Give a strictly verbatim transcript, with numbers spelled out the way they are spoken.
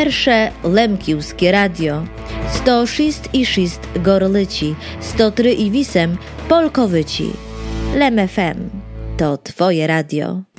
Pierwsze Lemkiwskie Radio, sto sześć i sześć Gorlici, sto trzy i osiem Polkowyci. Lem F M to Twoje radio.